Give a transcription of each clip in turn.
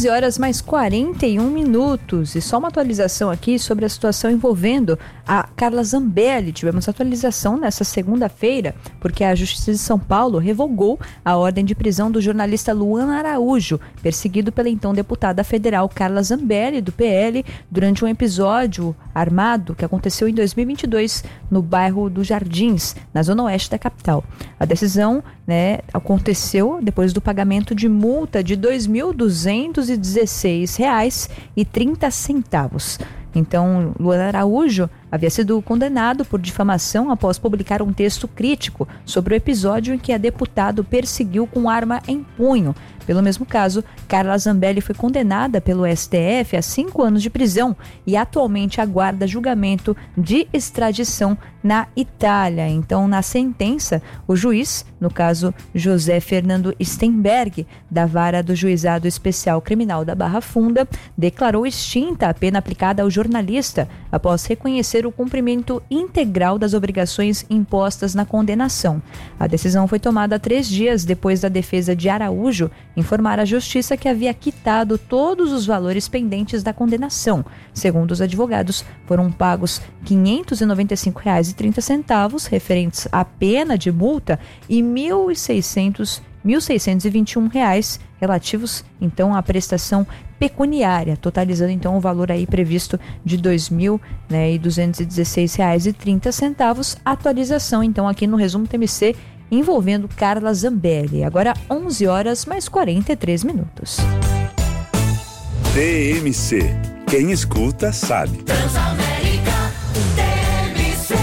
11 horas mais 41 minutos. E só uma atualização aqui sobre a situação envolvendo a Carla Zambelli. Tivemos atualização nessa segunda-feira, porque a Justiça de São Paulo revogou a ordem de prisão do jornalista Luan Araújo, perseguido pela então deputada federal Carla Zambelli, do PL, durante um episódio armado que aconteceu em 2022 no bairro dos Jardins, na zona oeste da capital. A decisão, aconteceu depois do pagamento de multa de R$ 2.216,30. Então, Luan Araújo havia sido condenado por difamação após publicar um texto crítico sobre o episódio em que a deputada perseguiu com arma em punho. Pelo mesmo caso, Carla Zambelli foi condenada pelo STF a 5 anos de prisão e atualmente aguarda julgamento de extradição na Itália. Então, na sentença, o juiz, no caso José Fernando Stenberg, da Vara do Juizado Especial Criminal da Barra Funda, declarou extinta a pena aplicada ao jornalista após reconhecer o cumprimento integral das obrigações impostas na condenação. A decisão foi tomada 3 dias depois da defesa de Araújo informar à Justiça que havia quitado todos os valores pendentes da condenação. Segundo os advogados, foram pagos R$ 595,30 referentes à pena de multa e R$ 1.621 relativos, então, à prestação pecuniária, totalizando, então, o valor aí previsto de R$ 2.216,30. Atualização, então, aqui no Resumo TMC, envolvendo Carla Zambelli. Agora 11 horas mais 43 minutos. TMC. Quem escuta sabe. Transamérica TMC.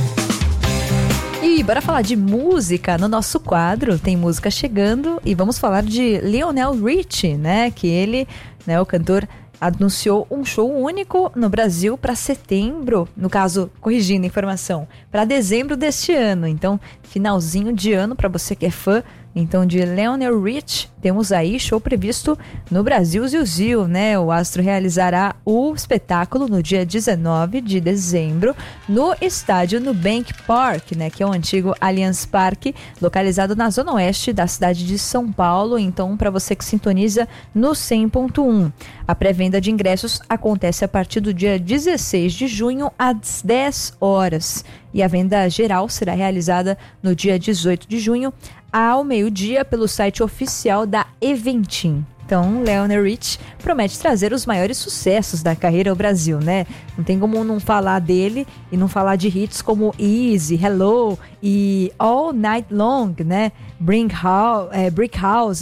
E bora falar de música no nosso quadro. Tem música chegando e vamos falar de Lionel Richie, que ele, o cantor, anunciou um show único no Brasil para setembro, no caso, corrigindo a informação, para dezembro deste ano. Então, finalzinho de ano para você que é fã, então, de Lionel Richie, temos aí show previsto no Brasil Zil, O astro realizará o espetáculo no dia 19 de dezembro no estádio Nubank Park, que é o antigo Allianz Parque, localizado na zona oeste da cidade de São Paulo. Então, para você que sintoniza no 100.1. A pré-venda de ingressos acontece a partir do dia 16 de junho às 10 horas. E a venda geral será realizada no dia 18 de junho ao meio-dia pelo site oficial da Eventim. Então, Lionel Richie promete trazer os maiores sucessos da carreira ao Brasil, Não tem como não falar dele e não falar de hits como Easy, Hello e All Night Long, Brick House,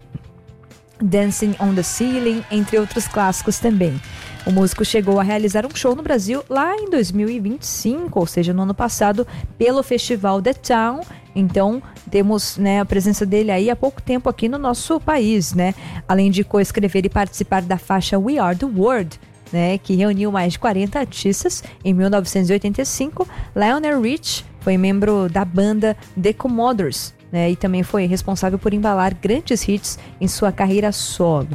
Dancing on the Ceiling, entre outros clássicos também. O músico chegou a realizar um show no Brasil lá em 2025, ou seja, no ano passado, pelo festival The Town. Então, temos a presença dele aí há pouco tempo aqui no nosso país, Além de coescrever e participar da faixa We Are the World, que reuniu mais de 40 artistas em 1985, Lionel Richie foi membro da banda The Commodores, e também foi responsável por embalar grandes hits em sua carreira solo,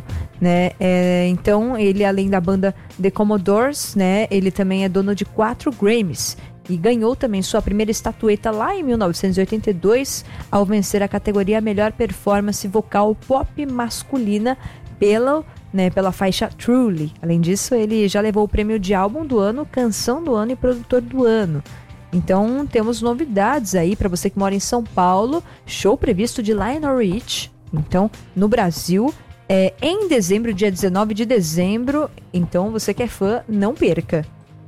então ele, além da banda The Commodores, ele também é dono de 4 Grammys e ganhou também sua primeira estatueta lá em 1982 ao vencer a categoria Melhor Performance Vocal Pop Masculina pela faixa Truly. Além disso, ele já levou o prêmio de álbum do ano, canção do ano e produtor do ano. Então, temos novidades aí para você que mora em São Paulo. Show previsto de Lionel Richie, então, no Brasil, em dezembro, dia 19 de dezembro. Então, você que é fã, não perca.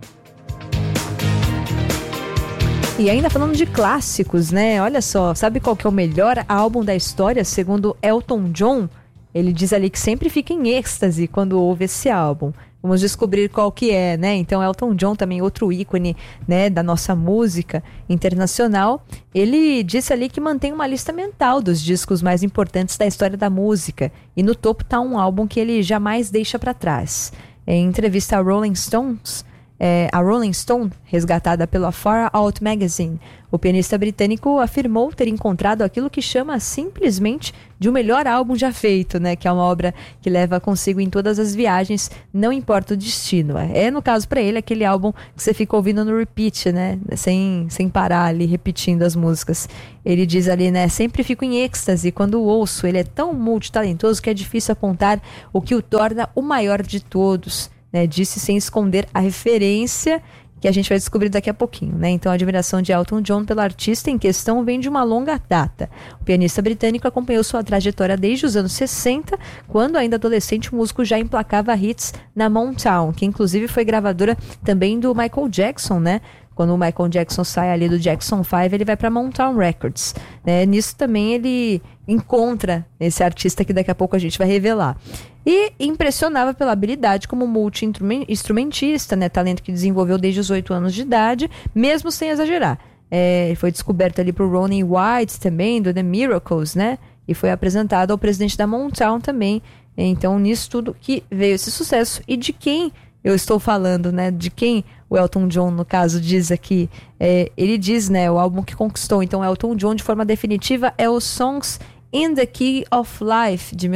E ainda falando de clássicos, Olha só, sabe qual que é o melhor álbum da história, segundo Elton John? Ele diz ali que sempre fica em êxtase quando ouve esse álbum. Vamos descobrir qual que é, Então, Elton John, também outro ícone, da nossa música internacional. Ele disse ali que mantém uma lista mental dos discos mais importantes da história da música. E no topo está um álbum que ele jamais deixa para trás. Em entrevista ao Rolling Stones, a Rolling Stone, resgatada pela Far Out Magazine. O pianista britânico afirmou ter encontrado aquilo que chama simplesmente de o melhor álbum já feito, né? Que é uma obra que leva consigo em todas as viagens, não importa o destino. No caso para ele, aquele álbum que você fica ouvindo no repeat, né? Sem parar ali, repetindo as músicas. Ele diz ali, né? Sempre fico em êxtase quando ouço. Ele é tão multitalentoso que é difícil apontar o que o torna o maior de todos. Né, disse sem esconder a referência que a gente vai descobrir daqui a pouquinho, né? Então a admiração de Elton John pelo artista em questão vem de uma longa data. O pianista britânico acompanhou sua trajetória desde os anos 60, quando ainda adolescente o músico já emplacava hits na Motown, que inclusive foi gravadora também do Michael Jackson, né? Quando o Michael Jackson sai ali do Jackson 5, ele vai para Motown Records. Né? Nisso também ele encontra esse artista que daqui a pouco a gente vai revelar. E impressionava pela habilidade como multi-instrumentista, né? Talento que desenvolveu desde os 8 anos de idade, mesmo sem exagerar. Foi descoberto ali por Ronnie White também, do The Miracles, né? E foi apresentado ao presidente da Motown também. Então, nisso tudo que veio esse sucesso. E de quem eu estou falando, né? De quem o Elton John, no caso, diz aqui. Ele diz, né? O álbum que conquistou. Então, Elton John, de forma definitiva, é o Songs in the Key of Life, de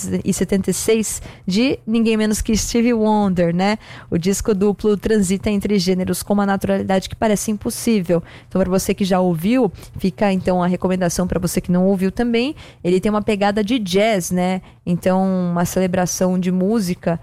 1976, de ninguém menos que Stevie Wonder, né? O disco duplo transita entre gêneros com uma naturalidade que parece impossível. Então, para você que já ouviu, fica então a recomendação para você que não ouviu também. Ele tem uma pegada de jazz, né? Então, uma celebração de música,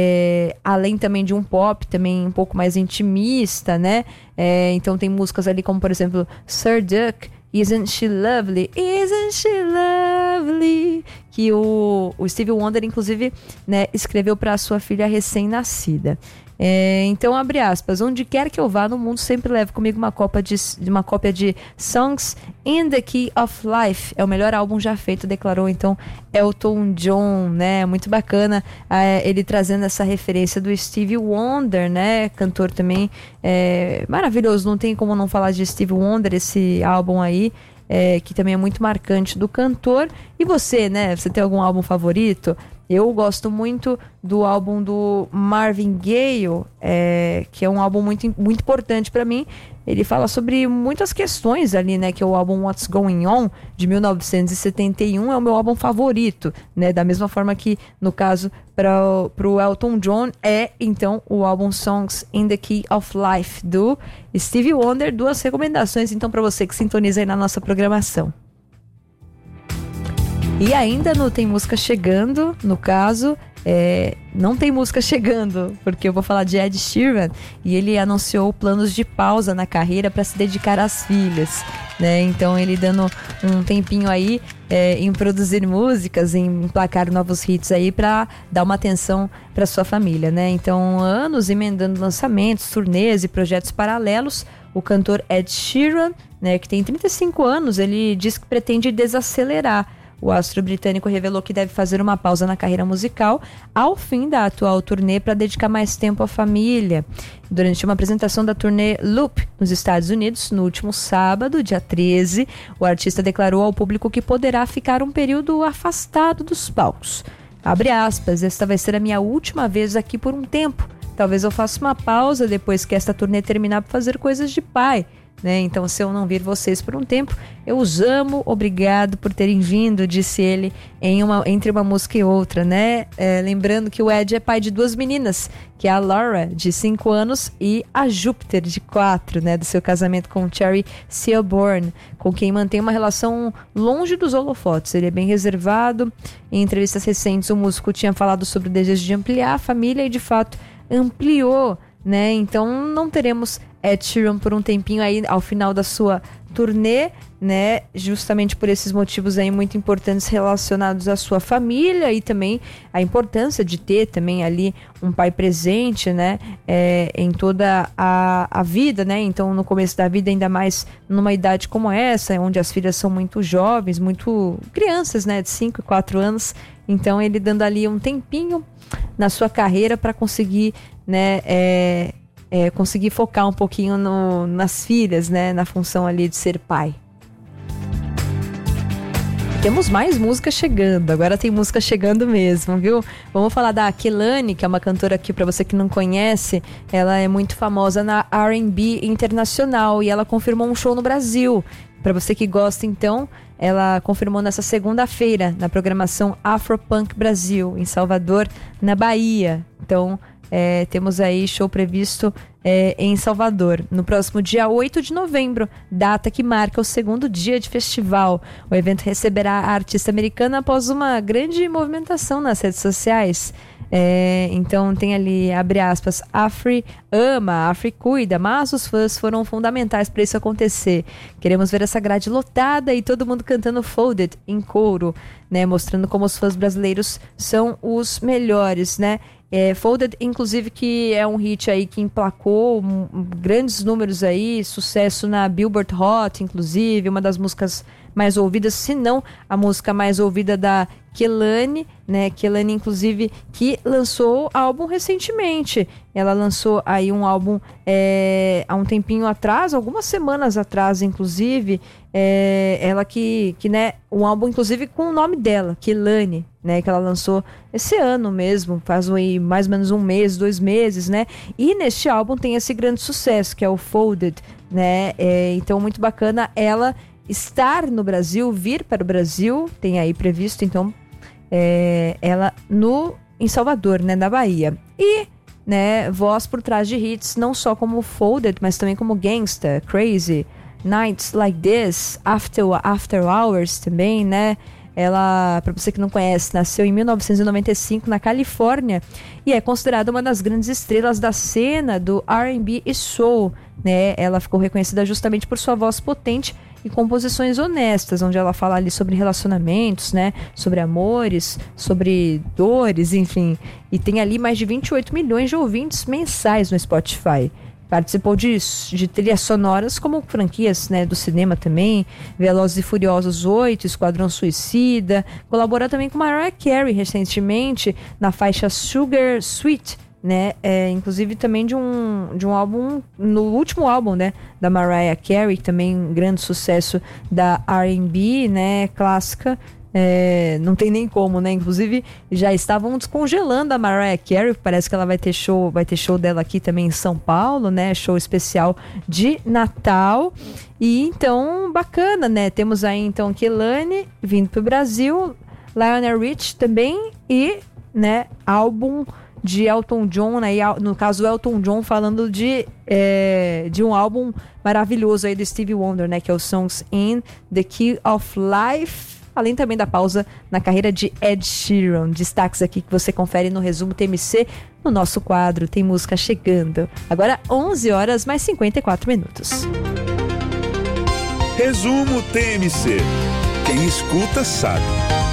além também de um pop, também um pouco mais intimista, né? Então tem músicas ali como, por exemplo, Sir Duck, Isn't She Lovely? Isn't She Lovely? Que o Stevie Wonder, inclusive, né, escreveu para a sua filha recém-nascida. Então, abre aspas, onde quer que eu vá no mundo, sempre levo comigo uma cópia de Songs in the Key of Life. É o melhor álbum já feito, declarou então Elton John, né? Muito bacana ele trazendo essa referência do Stevie Wonder, né? Cantor também maravilhoso, não tem como não falar de Stevie Wonder, esse álbum aí. Que também é muito marcante do cantor. E você, né? Você tem algum álbum favorito? Eu gosto muito do álbum do Marvin Gaye, que é um álbum muito importante para mim. Ele fala sobre muitas questões ali, né? Que é o álbum What's Going On, de 1971, é o meu álbum favorito, né? Da mesma forma que, no caso, para o Elton John, então, o álbum Songs in the Key of Life, do Stevie Wonder. 2 recomendações, então, para você que sintoniza aí na nossa programação. E ainda não tem música chegando, no caso, não tem música chegando, porque eu vou falar de Ed Sheeran, e ele anunciou planos de pausa na carreira para se dedicar às filhas, né? Então ele dando um tempinho aí em produzir músicas, em emplacar novos hits aí para dar uma atenção para sua família, né? Então, anos emendando lançamentos, turnês e projetos paralelos, o cantor Ed Sheeran, né, que tem 35 anos, ele diz que pretende desacelerar. O astro britânico revelou que deve fazer uma pausa na carreira musical ao fim da atual turnê para dedicar mais tempo à família. Durante uma apresentação da turnê Loop nos Estados Unidos, no último sábado, dia 13, o artista declarou ao público que poderá ficar um período afastado dos palcos. Abre aspas, esta vai ser a minha última vez aqui por um tempo. Talvez eu faça uma pausa depois que esta turnê terminar para fazer coisas de pai. Né? Então, se eu não vir vocês por um tempo, eu os amo, obrigado por terem vindo, disse ele entre uma música e outra, né? Lembrando que o Ed é pai de 2 meninas, que é a Laura, de 5 anos, e a Júpiter, de 4, né? Do seu casamento com Cherry Seaborn, com quem mantém uma relação longe dos holofotes. Ele é bem reservado. Em entrevistas recentes, o músico tinha falado sobre o desejo de ampliar a família e, de fato, ampliou, né? Então, não teremos Ed Sheeran por um tempinho aí ao final da sua turnê, né? Justamente por esses motivos aí muito importantes relacionados à sua família e também a importância de ter também ali um pai presente, né? Em toda a vida, né? Então, no começo da vida, ainda mais numa idade como essa, onde as filhas são muito jovens, muito crianças, né? De 5 e 4 anos. Então, ele dando ali um tempinho na sua carreira para conseguir, né? Conseguir focar um pouquinho nas filhas, né? Na função ali de ser pai. Temos mais música chegando, agora tem música chegando mesmo, viu? Vamos falar da Kehlani, que é uma cantora aqui, pra você que não conhece, ela é muito famosa na R&B internacional e ela confirmou um show no Brasil. Pra você que gosta, então, ela confirmou nessa segunda-feira na programação Afropunk Brasil, em Salvador, na Bahia. Então, temos aí show previsto em Salvador, no próximo dia 8 de novembro, data que marca o segundo dia de festival. O evento receberá a artista americana após uma grande movimentação nas redes sociais. Então tem ali, abre aspas, Afri ama, Afri cuida, mas os fãs foram fundamentais para isso acontecer. Queremos ver essa grade lotada e todo mundo cantando Folded em coro, né, mostrando como os fãs brasileiros são os melhores, né? Folded, inclusive, que é um hit aí que emplacou grandes números aí, sucesso na Billboard Hot, inclusive, uma das músicas mais ouvidas, se não a música mais ouvida da Kehlani, né? Kehlani, inclusive, que lançou álbum recentemente. Ela lançou aí um álbum há um tempinho atrás, algumas semanas atrás, inclusive. Ela que né, um álbum, inclusive, com o nome dela, Kehlani, né? Que ela lançou esse ano mesmo, faz aí mais ou menos um mês, 2 meses, né? E neste álbum tem esse grande sucesso, que é o Folded, né? Então, muito bacana ela estar no Brasil, vir para o Brasil, tem aí previsto, então, ela em Salvador, né, na Bahia. E, né, voz por trás de hits, não só como Folded, mas também como Gangsta, Crazy, Nights Like This, After Hours também, né? Ela, para você que não conhece, nasceu em 1995 na Califórnia e é considerada uma das grandes estrelas da cena do R&B e Soul, né? Ela ficou reconhecida justamente por sua voz potente e composições honestas, onde ela fala ali sobre relacionamentos, né? Sobre amores, sobre dores, enfim. E tem ali mais de 28 milhões de ouvintes mensais no Spotify. Participou de trilhas sonoras como franquias, né, do cinema também, Velozes e Furiosos 8, Esquadrão Suicida. Colaborou também com Mariah Carey recentemente na faixa Sugar Sweet, né? Inclusive também de um álbum, no último álbum, né, da Mariah Carey, também um grande sucesso da R&B, né, clássica. Não tem nem como, né? Inclusive já estavam descongelando a Mariah Carey, parece que ela vai ter show dela aqui também em São Paulo, né? Show especial de Natal. E então, bacana, né? Temos aí então Kehlani vindo pro Brasil, Lionel Richie também e, né, álbum de Elton John, né? No caso, Elton John falando de um álbum maravilhoso aí do Stevie Wonder, né? Que é o Songs in the Key of Life. Além também da pausa na carreira de Ed Sheeran. Destaques aqui que você confere no resumo TMC, no nosso quadro Tem Música Chegando. Agora 11 horas mais 54 minutos. Resumo TMC. Quem escuta sabe.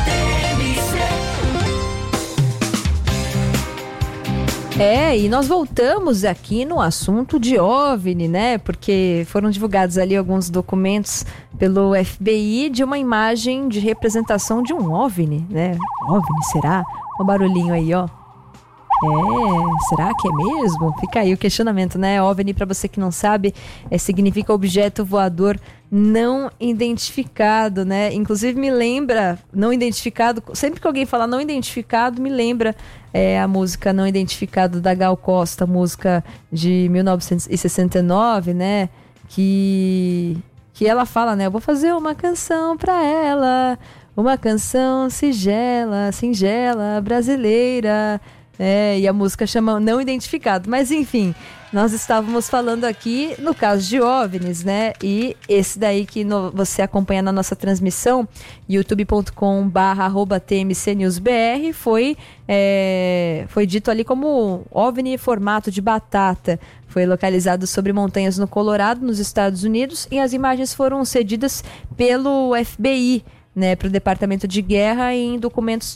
E nós voltamos aqui no assunto de OVNI, né? Porque foram divulgados ali alguns documentos pelo FBI de uma imagem de representação de um OVNI, né? OVNI, será? Olha o barulhinho aí, ó. Será que é mesmo? Fica aí o questionamento, né? OVNI, para você que não sabe, significa objeto voador não identificado, né? Inclusive me lembra, não identificado, sempre que alguém fala não identificado, me lembra a música Não Identificado da Gal Costa, música de 1969, né? Que ela fala, né? Eu vou fazer uma canção pra ela, uma canção singela, brasileira. E a música chama Não Identificado. Mas enfim, nós estávamos falando aqui no caso de OVNIs, né? E esse daí que você acompanha na nossa transmissão, youtube.com/TMCNewsBR, foi dito ali como OVNI formato de batata. Foi localizado sobre montanhas no Colorado, nos Estados Unidos, e as imagens foram cedidas pelo FBI, né, para o Departamento de Guerra em documentos